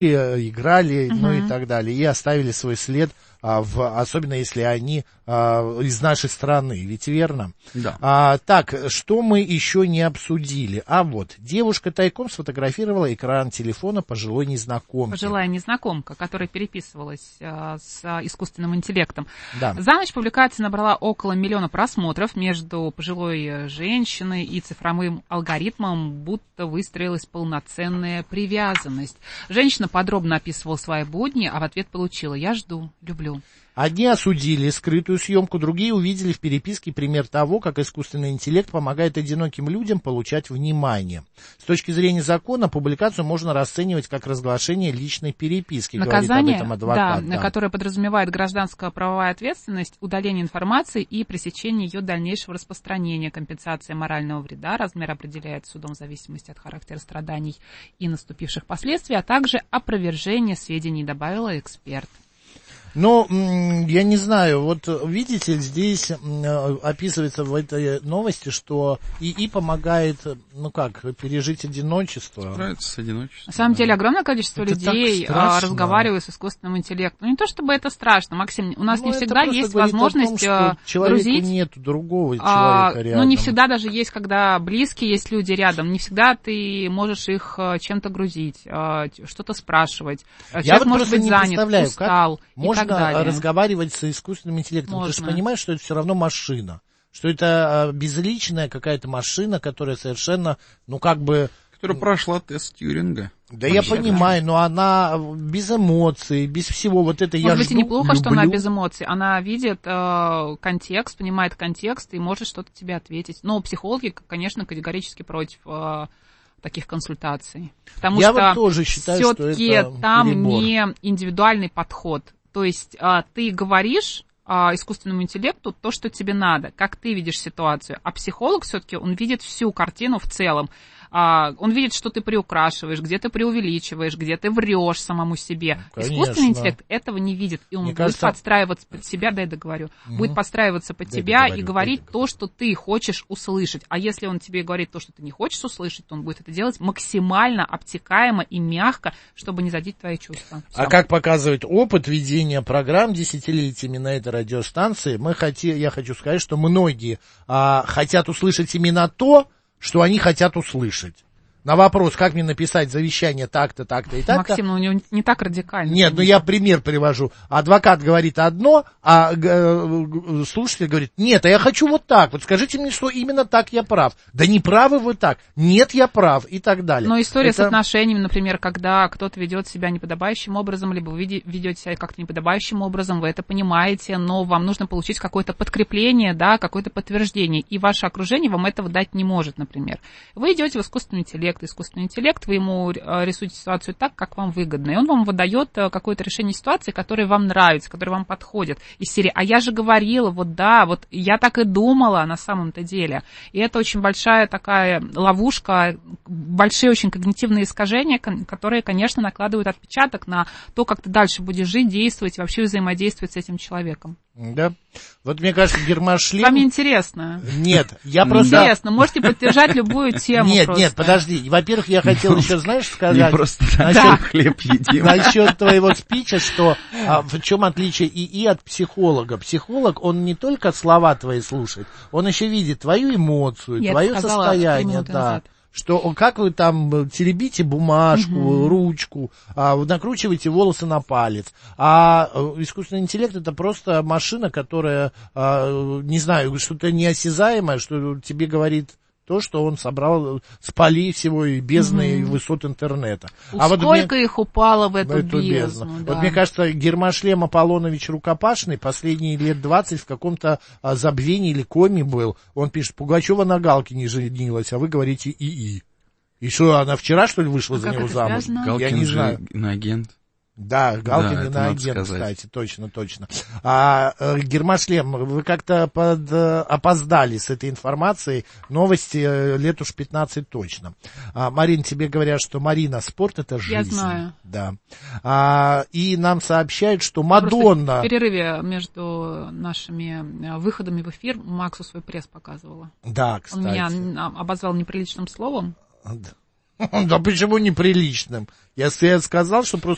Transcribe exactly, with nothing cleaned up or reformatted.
играли, угу. ну и так далее, и оставили свой след, а, в, особенно если они а, из нашей страны, ведь верно? Да. А, так, что мы еще не обсудили? А вот, девушка тайком сфотографировала экран телефона пожилой незнакомки. Пожилая незнакомка, которая переписывалась а, с а, искусственным интеллектом. Да. За ночь публикация набрала около миллиона просмотров. Между пожилой женщиной и цифровым алгоритмом будто выстроилась полноценная привязанность. Женщина подробно описывала свои будни, а в ответ получила: «Я жду, люблю». Одни осудили скрытую съемку, другие увидели в переписке пример того, как искусственный интеллект помогает одиноким людям получать внимание. С точки зрения закона, публикацию можно расценивать как разглашение личной переписки, наказание, говорит об этом адвокат. Да, да. Которое подразумевает гражданская правовая ответственность, удаление информации и пресечение ее дальнейшего распространения, компенсация морального вреда, размер определяется судом в зависимости от характера страданий и наступивших последствий, а также опровержение сведений, добавила эксперт. Но я не знаю, вот видите, здесь описывается в этой новости, что ИИ помогает, ну как, пережить одиночество. Справиться с одиночеством. На самом да. деле огромное количество Это людей разговаривают с искусственным интеллектом. Ну, не то чтобы это страшно, Максим, у нас ну, не всегда есть возможность том, грузить. Человеку нету другого человека а, рядом. Ну, не всегда даже есть, когда близкие есть люди рядом, не всегда ты можешь их чем-то грузить, что-то спрашивать. Я Человек вот может быть не занят, устал как можно и так далее. разговаривать с искусственным интеллектом. Можно. Ты же понимаешь, что это все равно машина. Что это безличная какая-то машина, которая совершенно, ну как бы... Которая прошла тест Тьюринга. Да я понимаю, но она без эмоций, без всего вот это. Может я быть, жду, и неплохо, люблю. что она без эмоций. Она видит э, контекст, понимает контекст и может что-то тебе ответить. Но психологи, конечно, категорически против э, таких консультаций. Потому я что вот тоже считаю, что это там перебор. Не индивидуальный подход. То есть э, ты говоришь э, искусственному интеллекту то, что тебе надо, как ты видишь ситуацию. А психолог все-таки, он видит всю картину в целом. Uh, он видит, что ты приукрашиваешь, где ты преувеличиваешь, где ты врешь самому себе. Конечно. Искусственный интеллект этого не видит, и он Мне будет кажется... подстраиваться под себя, дай договорю, угу. будет подстраиваться под дай тебя договорю, и говорить дай то, что ты хочешь услышать. А если он тебе говорит то, что ты не хочешь услышать, то он будет это делать максимально обтекаемо и мягко, чтобы не задеть твои чувства. Всё. А как показывает опыт ведения программ десятилетиями на этой радиостанции, мы хоти... я хочу сказать, что многие а, хотят услышать именно то, что они хотят услышать. На вопрос, как мне написать завещание так-то, так-то и так-то. Максим, ну у него не так радикально. Нет, ну я пример привожу. Адвокат говорит одно, а э, слушатель говорит: нет, а я хочу вот так. Вот скажите мне, что именно так я прав. Да не правы вы так. Нет, я прав. И так далее. Но история Это... с отношениями, например, когда кто-то ведет себя неподобающим образом, либо вы ведете себя как-то неподобающим образом, вы это понимаете, но вам нужно получить какое-то подкрепление, да, какое-то подтверждение. И ваше окружение вам этого дать не может, например. Вы идете в искусственный интеллект, искусственный интеллект, вы ему рисуете ситуацию так, как вам выгодно, и он вам выдает какое-то решение ситуации, которое вам нравится, которое вам подходит. Из серии: а я же говорила, вот да, вот я так и думала на самом-то деле. И это очень большая такая ловушка, большие очень когнитивные искажения, которые, конечно, накладывают отпечаток на то, как ты дальше будешь жить, действовать и вообще взаимодействовать с этим человеком. Да. Вот мне кажется, Гермошлем... Вам интересно? Нет, я просто... Интересно, можете поддержать любую тему. Нет, просто. нет, подожди. Во-первых, я хотел еще, знаешь, сказать... Не просто насчет, хлеб едим. Насчет твоего спича, что а, в чем отличие ИИ от психолога. Психолог, он не только слова твои слушает, он еще видит твою эмоцию, я твое сказала состояние. Да. Назад. Что как вы там теребите бумажку, угу. ручку, а, накручиваете волосы на палец. А искусственный интеллект — это просто машина, которая, а, не знаю, что-то неосязаемое, что тебе говорит то, что он собрал с полей всего и бездны и высот интернета. А вот сколько мне, их упало в эту, в эту бездну. бездну. Да. Вот мне кажется, Гермошлем Аполлонович Рукопашный последние лет двадцать в каком-то а, забвении или коме был. Он пишет: Пугачева на галке не женилась, а вы говорите ИИ. И что, она вчера, что ли, вышла а за него замуж? Галкин Я не же знаю. иноагент. Да, Галкин да, иноагент, кстати, точно, точно. А, э, Гермошлем, вы как-то под, э, опоздали с этой информацией. Новости э, лет уж пятнадцать точно. А, Марин, тебе говорят, что, Марина, спорт — это жизнь. Я знаю. Да. А, и нам сообщают, что Мадонна... Просто в перерыве между нашими выходами в эфир Максу свой пресс показывала. Да, кстати. Он меня обозвал неприличным словом. Да почему неприличным? Я, я сказал, что просто